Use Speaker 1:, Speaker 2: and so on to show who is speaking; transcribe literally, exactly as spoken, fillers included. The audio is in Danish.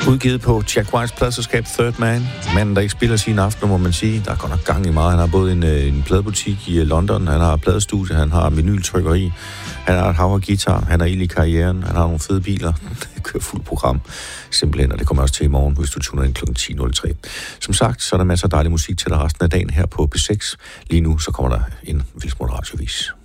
Speaker 1: Udgivet på Jack Whites pladselskab Third Man. Manden, der ikke spiller sine aftener, må man sige. Der er godt nok gang i meget. Han har både en, en pladebutik i London, han har pladestudie, han har vinyltrykkeri, han har et hav af guitar, han har ild i karrieren, han har nogle fede biler. Det kører fuldt program, simpelthen, og det kommer også til i morgen, hvis du tuner ind klokken ti nul tre. Som sagt, så er der masser af dejlig musik til dig resten af dagen her på P seks. Lige nu, så kommer der en Vildsmurt radiovis.